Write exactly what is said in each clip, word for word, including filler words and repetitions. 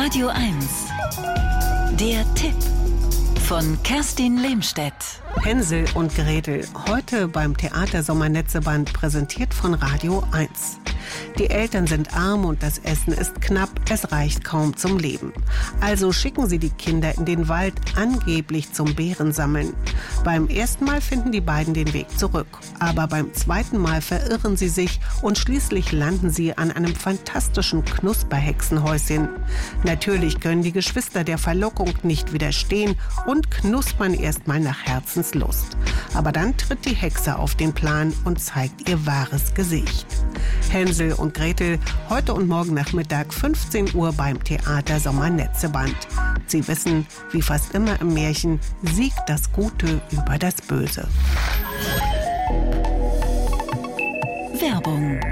Radio eins. Der Tipp von Kerstin Lehmstedt. Hänsel und Gretel, heute beim Theater Sommernetzeband, präsentiert von Radio eins. Die Eltern sind arm und das Essen ist knapp, es reicht kaum zum Leben. Also schicken sie die Kinder in den Wald, angeblich zum Beerensammeln. Beim ersten Mal finden die beiden den Weg zurück, aber beim zweiten Mal verirren sie sich und schließlich landen sie an einem fantastischen Knusperhexenhäuschen. Natürlich können die Geschwister der Verlockung nicht widerstehen und knuspern erstmal nach Herzenslust. Aber dann tritt die Hexe auf den Plan und zeigt ihr wahres Gesicht. Hänsel und Gretel, heute und morgen Nachmittag fünfzehn Uhr beim Theater Sommernetzeband. Sie wissen, wie fast immer im Märchen, siegt das Gute über das Böse. Werbung.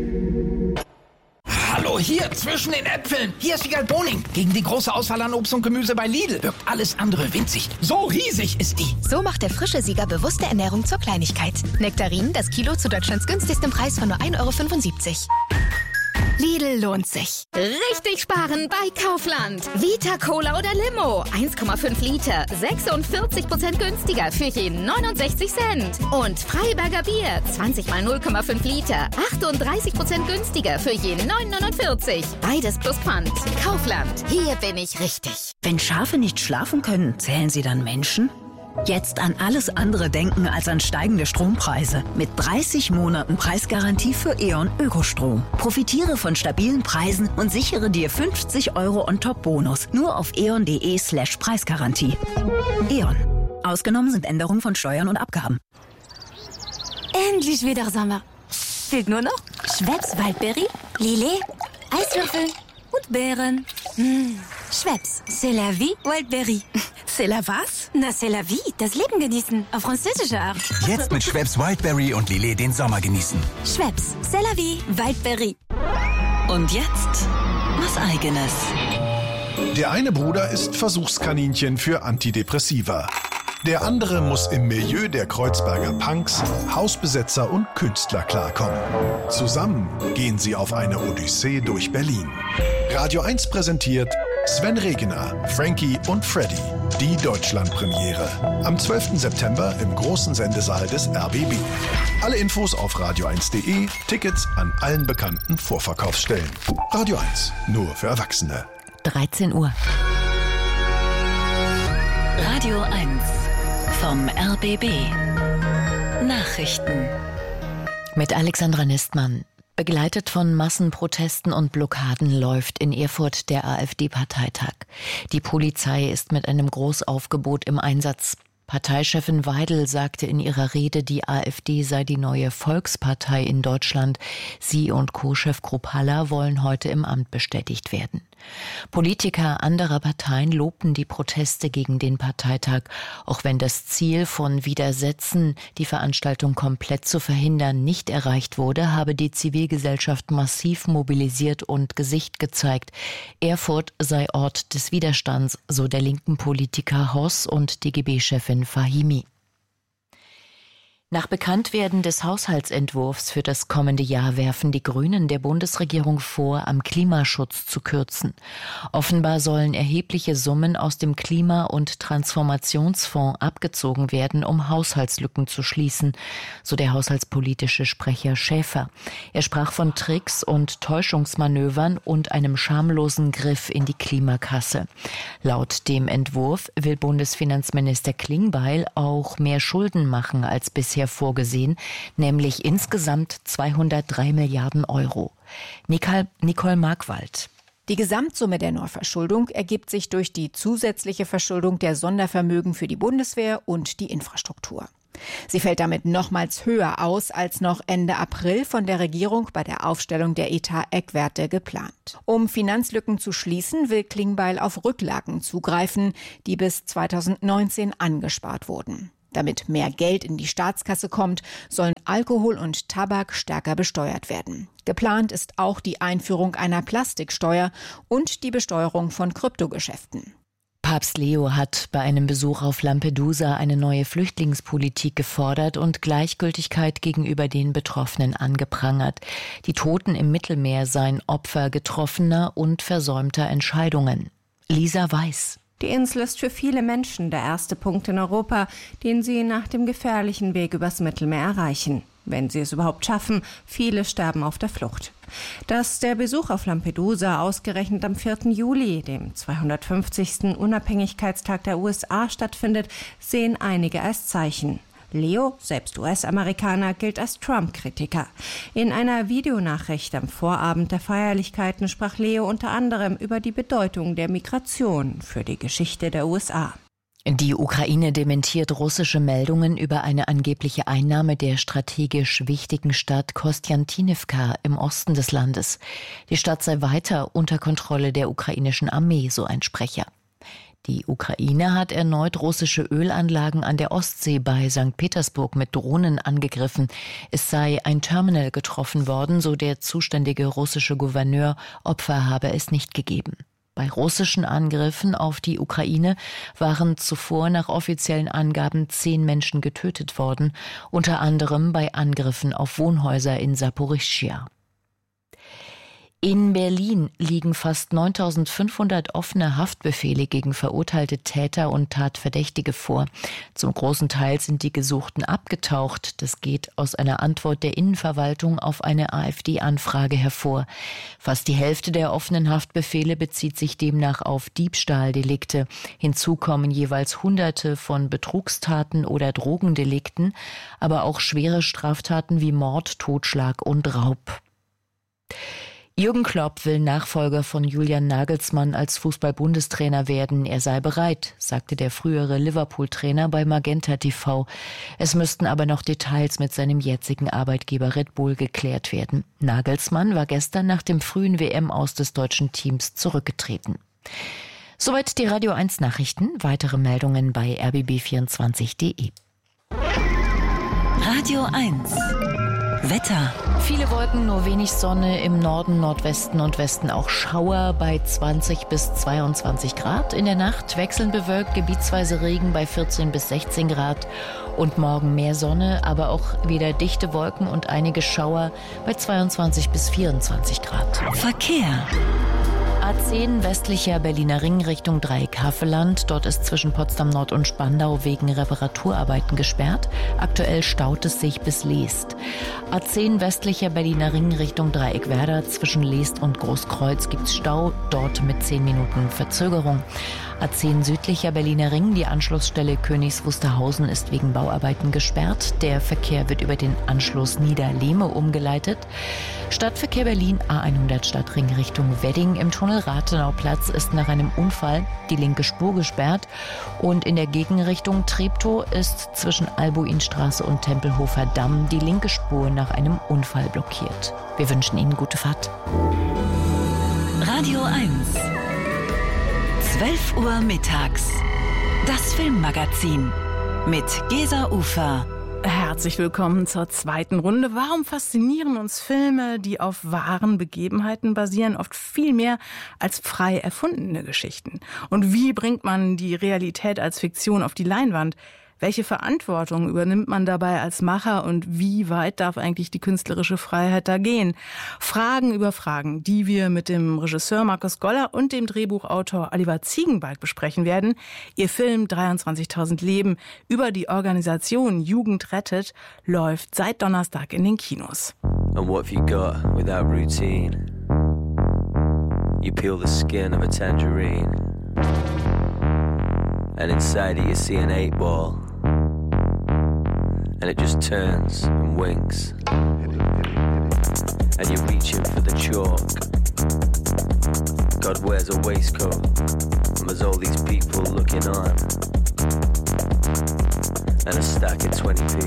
Hallo, hier, zwischen den Äpfeln. Hier ist Wiegald Boning. Gegen die große Auswahl an Obst und Gemüse bei Lidl wirkt alles andere winzig. So riesig ist die. So macht der frische Sieger bewusste Ernährung zur Kleinigkeit. Nektarinen, das Kilo zu Deutschlands günstigstem Preis von nur ein Euro fünfundsiebzig. Lidl lohnt sich. Richtig sparen bei Kaufland. Vita Cola oder Limo. eins Komma fünf Liter. sechsundvierzig Prozent günstiger für jeden neunundsechzig Cent. Und Freiberger Bier. zwanzig mal null Komma fünf Liter. achtunddreißig Prozent günstiger für jeden neun neunundvierzig. Beides plus Pfand. Kaufland. Hier bin ich richtig. Wenn Schafe nicht schlafen können, zählen sie dann Menschen? Jetzt an alles andere denken als an steigende Strompreise. Mit dreißig Monaten Preisgarantie für E.ON Ökostrom. Profitiere von stabilen Preisen und sichere dir fünfzig Euro On-Top-Bonus. Nur auf eon.de slash Preisgarantie. E.ON. Ausgenommen sind Änderungen von Steuern und Abgaben. Endlich wieder Sommer. Fehlt nur noch Schweppes Waldberry, Lillet, Eiswürfel und Beeren. Mmh. Schweppes, c'est la vie, Wildberry. C'est la was? Na, c'est la vie, das Leben genießen, auf französische Art. Jetzt mit Schweppes Wildberry und Lillet den Sommer genießen. Schweppes, c'est la vie, Wildberry. Und jetzt was Eigenes. Der eine Bruder ist Versuchskaninchen für Antidepressiva. Der andere muss im Milieu der Kreuzberger Punks, Hausbesetzer und Künstler klarkommen. Zusammen gehen sie auf eine Odyssee durch Berlin. Radio eins präsentiert Sven Regener, Frankie und Freddy, die Deutschlandpremiere. Am zwölften September im großen Sendesaal des R B B. Alle Infos auf radio eins punkt de, Tickets an allen bekannten Vorverkaufsstellen. Radio eins, nur für Erwachsene. dreizehn Uhr. Radio eins vom R B B. Nachrichten. Mit Alexandra Nistmann. Begleitet von Massenprotesten und Blockaden läuft in Erfurt der AfD-Parteitag. Die Polizei ist mit einem Großaufgebot im Einsatz. Parteichefin Weidel sagte in ihrer Rede, die AfD sei die neue Volkspartei in Deutschland. Sie und Co-Chef Kruppalla wollen heute im Amt bestätigt werden. Politiker anderer Parteien lobten die Proteste gegen den Parteitag, auch wenn das Ziel von Widersetzen, die Veranstaltung komplett zu verhindern, nicht erreicht wurde, habe die Zivilgesellschaft massiv mobilisiert und Gesicht gezeigt. Erfurt sei Ort des Widerstands, so der linken Politiker Hoss und D G B-Chefin Fahimi. Nach Bekanntwerden des Haushaltsentwurfs für das kommende Jahr werfen die Grünen der Bundesregierung vor, am Klimaschutz zu kürzen. Offenbar sollen erhebliche Summen aus dem Klima- und Transformationsfonds abgezogen werden, um Haushaltslücken zu schließen, so der haushaltspolitische Sprecher Schäfer. Er sprach von Tricks und Täuschungsmanövern und einem schamlosen Griff in die Klimakasse. Laut dem Entwurf will Bundesfinanzminister Klingbeil auch mehr Schulden machen als bisher vorgesehen, nämlich insgesamt zweihundertdrei Milliarden Euro. Nicole, Nicole Markwald. Die Gesamtsumme der Neuverschuldung ergibt sich durch die zusätzliche Verschuldung der Sondervermögen für die Bundeswehr und die Infrastruktur. Sie fällt damit nochmals höher aus als noch Ende April von der Regierung bei der Aufstellung der Etat-Eckwerte geplant. Um Finanzlücken zu schließen, will Klingbeil auf Rücklagen zugreifen, die bis zweitausendneunzehn angespart wurden. Damit mehr Geld in die Staatskasse kommt, sollen Alkohol und Tabak stärker besteuert werden. Geplant ist auch die Einführung einer Plastiksteuer und die Besteuerung von Kryptogeschäften. Papst Leo hat bei einem Besuch auf Lampedusa eine neue Flüchtlingspolitik gefordert und Gleichgültigkeit gegenüber den Betroffenen angeprangert. Die Toten im Mittelmeer seien Opfer getroffener und versäumter Entscheidungen. Lisa Weiß. Die Insel ist für viele Menschen der erste Punkt in Europa, den sie nach dem gefährlichen Weg übers Mittelmeer erreichen. Wenn sie es überhaupt schaffen, viele sterben auf der Flucht. Dass der Besuch auf Lampedusa ausgerechnet am vierten Juli, dem zweihundertfünfzigsten Unabhängigkeitstag der U S A, stattfindet, sehen einige als Zeichen. Leo, selbst U S-Amerikaner, gilt als Trump-Kritiker. In einer Videonachricht am Vorabend der Feierlichkeiten sprach Leo unter anderem über die Bedeutung der Migration für die Geschichte der U S A. Die Ukraine dementiert russische Meldungen über eine angebliche Einnahme der strategisch wichtigen Stadt Kostjantinivka im Osten des Landes. Die Stadt sei weiter unter Kontrolle der ukrainischen Armee, so ein Sprecher. Die Ukraine hat erneut russische Ölanlagen an der Ostsee bei Sankt Petersburg mit Drohnen angegriffen. Es sei ein Terminal getroffen worden, so der zuständige russische Gouverneur. Opfer habe es nicht gegeben. Bei russischen Angriffen auf die Ukraine waren zuvor nach offiziellen Angaben zehn Menschen getötet worden, unter anderem bei Angriffen auf Wohnhäuser in Saporischschja. In Berlin liegen fast neuntausendfünfhundert offene Haftbefehle gegen verurteilte Täter und Tatverdächtige vor. Zum großen Teil sind die Gesuchten abgetaucht. Das geht aus einer Antwort der Innenverwaltung auf eine AfD-Anfrage hervor. Fast die Hälfte der offenen Haftbefehle bezieht sich demnach auf Diebstahldelikte. Hinzu kommen jeweils Hunderte von Betrugstaten oder Drogendelikten, aber auch schwere Straftaten wie Mord, Totschlag und Raub. Jürgen Klopp will Nachfolger von Julian Nagelsmann als Fußball-Bundestrainer werden. Er sei bereit, sagte der frühere Liverpool-Trainer bei Magenta T V. Es müssten aber noch Details mit seinem jetzigen Arbeitgeber Red Bull geklärt werden. Nagelsmann war gestern nach dem frühen W M-Aus des deutschen Teams zurückgetreten. Soweit die Radio eins Nachrichten. Weitere Meldungen bei r b b vierundzwanzig punkt de. Radio eins. Wetter. Viele Wolken, nur wenig Sonne, im Norden, Nordwesten und Westen auch Schauer bei zwanzig bis zweiundzwanzig Grad. In der Nacht wechselnd bewölkt, gebietsweise Regen bei vierzehn bis sechzehn Grad. Und morgen mehr Sonne, aber auch wieder dichte Wolken und einige Schauer bei zweiundzwanzig bis vierundzwanzig Grad. Verkehr. A zehn westlicher Berliner Ring Richtung Dreieck-Havelland. Dort ist zwischen Potsdam Nord und Spandau wegen Reparaturarbeiten gesperrt. Aktuell staut es sich bis Leest. A zehn westlicher Berliner Ring Richtung Dreieck-Werder. Zwischen Leest und Großkreuz gibt's Stau, dort mit zehn Minuten Verzögerung. A zehn südlicher Berliner Ring, die Anschlussstelle Königs Wusterhausen ist wegen Bauarbeiten gesperrt. Der Verkehr wird über den Anschluss Niederlehme umgeleitet. Stadtverkehr Berlin A hundert Stadtring Richtung Wedding. Im Tunnel Rathenauplatz ist nach einem Unfall die linke Spur gesperrt. Und in der Gegenrichtung Treptow ist zwischen Albuinstraße und Tempelhofer Damm die linke Spur nach einem Unfall blockiert. Wir wünschen Ihnen gute Fahrt. Radio eins. zwölf Uhr mittags. Das Filmmagazin mit Gesa Ufer. Herzlich willkommen zur zweiten Runde. Warum faszinieren uns Filme, die auf wahren Begebenheiten basieren, oft viel mehr als frei erfundene Geschichten? Und wie bringt man die Realität als Fiktion auf die Leinwand? Welche Verantwortung übernimmt man dabei als Macher und wie weit darf eigentlich die künstlerische Freiheit da gehen? Fragen über Fragen, die wir mit dem Regisseur Markus Goller und dem Drehbuchautor Oliver Ziegenbalg besprechen werden. Ihr Film dreiundzwanzigtausend Leben über die Organisation Jugend rettet läuft seit Donnerstag in den Kinos. And what have you got without routine? You peel the skin of a tangerine and inside it you see an eight ball. And it just turns and winks. And you're reaching for the chalk. God wears a waistcoat. And there's all these people looking on. And a stack of twenty p.